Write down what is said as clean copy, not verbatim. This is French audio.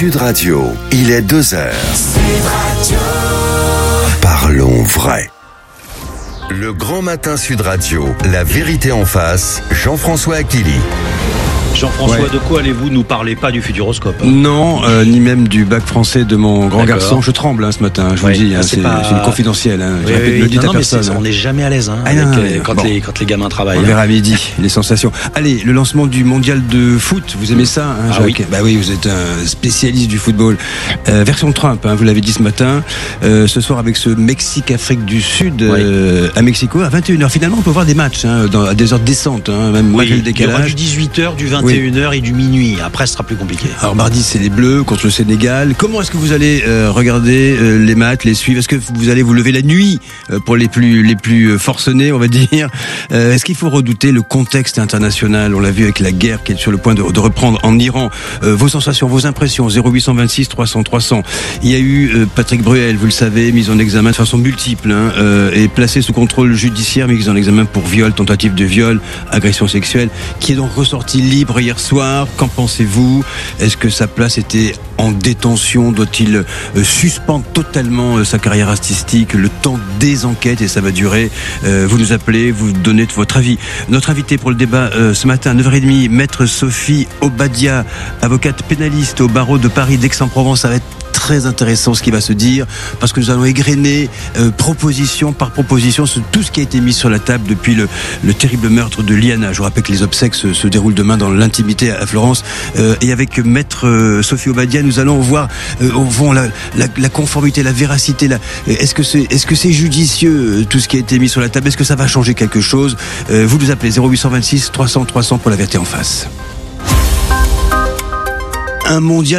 Sud Radio, il est 2h. Sud Radio. Parlons vrai. Le Grand Matin Sud Radio, la vérité en face, Jean-François Achilly. Jean-François, de quoi allez-vous nous parler? Pas du Futuroscope. Non, ni même du bac français de mon grand garçon. Je tremble ce matin, je vous le dis, c'est une confidentielle. Le dites à personne. On n'est jamais à l'aise quand les gamins travaillent. On verra à midi, les sensations. Allez, le lancement du mondial de foot, vous aimez ça, Jacques? Bah oui, vous êtes un spécialiste du football. Version Trump, vous l'avez dit ce matin. Ce soir avec ce Mexique-Afrique du Sud à Mexico, à 21h. Finalement, on peut voir des matchs à des heures décentes, même malgré le décalage. Il y aura du 18h, du 21h et du minuit. Après, ce sera plus compliqué. Alors mardi, c'est les Bleus contre le Sénégal. Comment est-ce que vous allez regarder les matchs, les suivre? Est-ce que vous allez vous lever la nuit pour les plus forcenés, on va dire? Est-ce qu'il faut redouter le contexte international? On l'a vu avec la guerre qui est sur le point de reprendre en Iran. Vos sensations, vos impressions, 0826 300 300. Il y a eu Patrick Bruel, vous le savez, mis en examen de façon multiple et placé sous contrôle judiciaire, mis en examen pour viol, tentative de viol, agression sexuelle, qui est donc ressorti libre hier soir. Qu'en pensez-vous? Est-ce que sa place était en détention? Doit-il suspendre totalement sa carrière artistique le temps des enquêtes? Et ça va durer. Vous nous appelez, vous donnez votre avis. Notre invité pour le débat ce matin à 9h30, maître Sophie Obadia, avocate pénaliste au barreau de Paris d'Aix-en-Provence. Ça va être très intéressant ce qui va se dire, parce que nous allons égrener proposition par proposition tout ce qui a été mis sur la table depuis le terrible meurtre de Liana. Je vous rappelle que les obsèques se déroulent demain dans l'intimité à Florence, et avec maître Sophie Obadia, nous allons voir la conformité, la véracité. Est-ce que c'est judicieux tout ce qui a été mis sur la table? Est-ce que ça va changer quelque chose? Vous nous appelez 0826 300 300 pour la vérité en face. Un mondial